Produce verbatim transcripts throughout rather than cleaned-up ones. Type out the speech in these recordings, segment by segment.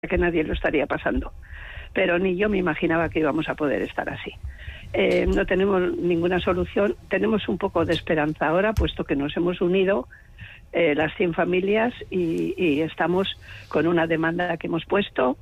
que nadie lo estaría pasando. Pero ni yo me imaginaba que íbamos a poder estar así. Eh, no tenemos ninguna solución. Tenemos un poco de esperanza ahora, puesto que nos hemos unido eh, las cien familias y, y estamos con una demanda que hemos puesto.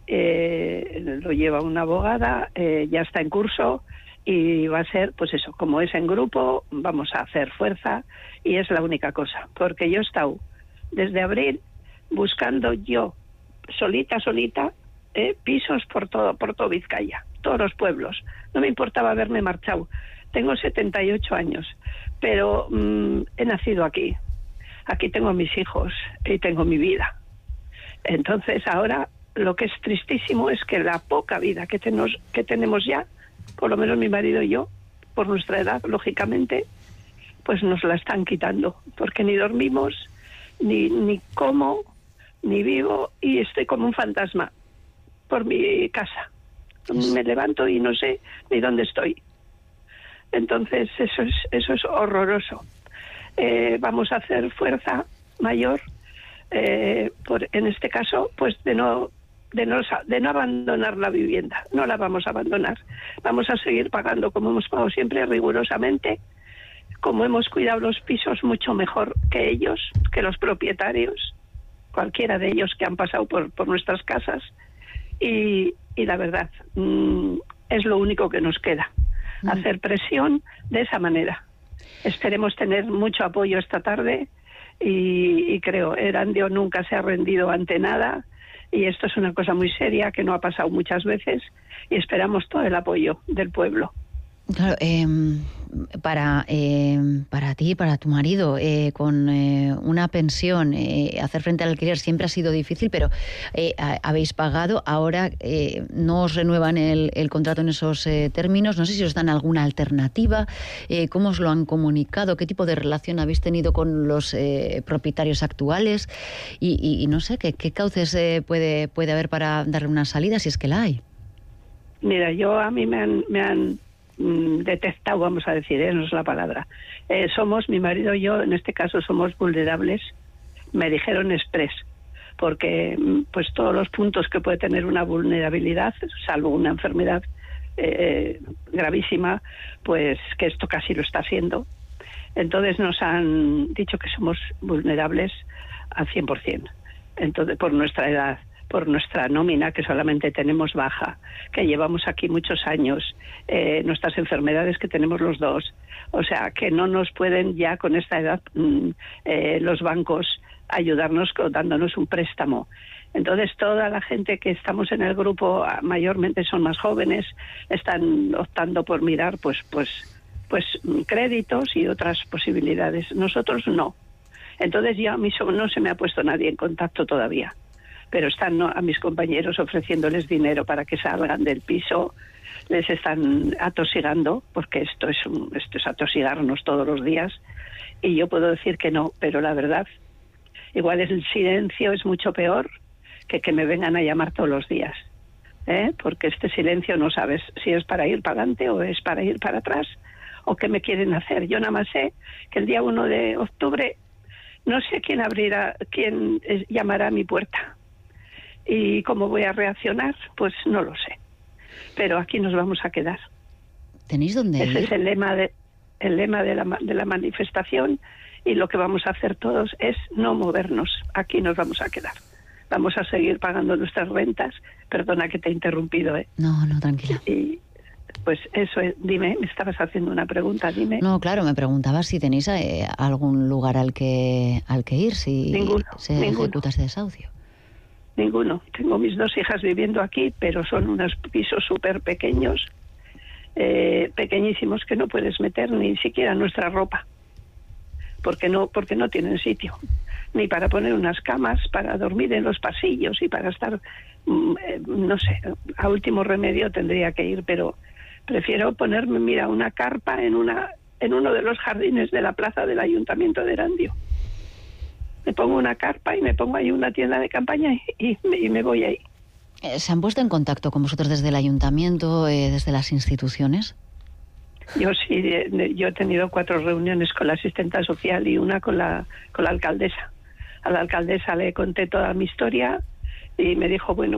Eh, lo lleva una abogada, eh, ya está en curso y va a ser, pues eso, como es en grupo, vamos a hacer fuerza y es la única cosa. Porque yo he estado desde abril buscando yo, solita, solita, eh, pisos por todo, por todo Vizcaya, todos los pueblos. No me importaba haberme marchado. Tengo setenta y ocho años, pero mmm, he nacido aquí. Aquí tengo mis hijos y tengo mi vida. Entonces ahora lo que es tristísimo es que la poca vida que tenemos, que tenemos ya, por lo menos mi marido y yo, por nuestra edad, lógicamente, pues nos la están quitando, porque ni dormimos, ni, ni como, ni vivo, y estoy como un fantasma por mi casa. Me levanto y no sé ni dónde estoy. Entonces eso es, eso es horroroso. Eh, vamos a hacer fuerza mayor, eh, por, en este caso, pues de no, de no de no abandonar la vivienda. No la vamos a abandonar. Vamos a seguir pagando como hemos pagado siempre, rigurosamente, como hemos cuidado los pisos mucho mejor que ellos, que los propietarios, cualquiera de ellos que han pasado por, por nuestras casas. Y, y la verdad, mmm, es lo único que nos queda, mm. hacer presión de esa manera. Esperemos tener mucho apoyo esta tarde y, y creo, Erandio nunca se ha rendido ante nada y esto es una cosa muy seria que no ha pasado muchas veces y esperamos todo el apoyo del pueblo. Claro, eh, para, eh, para ti, para tu marido, eh, con eh, una pensión, eh, hacer frente al alquiler siempre ha sido difícil, pero eh, habéis pagado, ahora eh, no os renuevan el, el contrato en esos eh, términos, no sé si os dan alguna alternativa, eh, cómo os lo han comunicado, qué tipo de relación habéis tenido con los eh, propietarios actuales y, y, y no sé, qué, qué cauces eh, puede, puede haber para darle una salida, si es que la hay. Mira, yo a mí me han... Me han... detectado, vamos a decir, ¿eh? No es la palabra. Eh, somos, mi marido y yo, en este caso, somos vulnerables, me dijeron express, porque pues todos los puntos que puede tener una vulnerabilidad, salvo una enfermedad eh, gravísima, pues que esto casi lo está haciendo. Entonces nos han dicho que somos vulnerables al cien por ciento, entonces, por nuestra edad, por nuestra nómina, que solamente tenemos baja, que llevamos aquí muchos años, eh, nuestras enfermedades que tenemos los dos, o sea, que no nos pueden ya con esta edad mm, eh, los bancos ayudarnos dándonos un préstamo. Entonces toda la gente que estamos en el grupo, mayormente son más jóvenes, están optando por mirar pues, pues, pues créditos y otras posibilidades. Nosotros no. Entonces ya a mí no se me ha puesto nadie en contacto todavía, pero están, ¿no?, a mis compañeros ofreciéndoles dinero para que salgan del piso, les están atosigando, porque esto es, un, esto es atosigarnos todos los días, y yo puedo decir que no, pero la verdad, igual el silencio es mucho peor que que me vengan a llamar todos los días, ¿eh? Porque este silencio no sabes si es para ir para adelante o es para ir para atrás, o qué me quieren hacer. Yo nada más sé que el día uno de octubre no sé quién abrirá, quién llamará a mi puerta. Y cómo voy a reaccionar, pues no lo sé. Pero aquí nos vamos a quedar. ¿Tenéis dónde ir? Ese es el lema de, el lema de la, de la manifestación, y lo que vamos a hacer todos es no movernos. Aquí nos vamos a quedar. Vamos a seguir pagando nuestras rentas. Perdona que te he interrumpido, ¿eh? No, no, tranquila. Y pues eso es. Dime, me estabas haciendo una pregunta, dime. No, claro, me preguntaba si tenéis eh, algún lugar al que al que ir, si ninguno, se ninguno. ejecuta ese desahucio. Ninguno. Tengo mis dos hijas viviendo aquí, pero son unos pisos súper pequeños, eh, pequeñísimos, que no puedes meter ni siquiera nuestra ropa, porque no, porque no tienen sitio, ni para poner unas camas, para dormir en los pasillos y para estar, eh, no sé, a último remedio tendría que ir, pero prefiero ponerme, mira, una carpa en una, en uno de los jardines de la plaza del Ayuntamiento de Erandio. Me pongo una carpa y me pongo ahí una tienda de campaña y, y, me, y me voy ahí. ¿Se han puesto en contacto con vosotros desde el ayuntamiento, eh, desde las instituciones? Yo sí, yo he tenido cuatro reuniones con la asistenta social y una con la, con la alcaldesa. A la alcaldesa le conté toda mi historia y me dijo, bueno,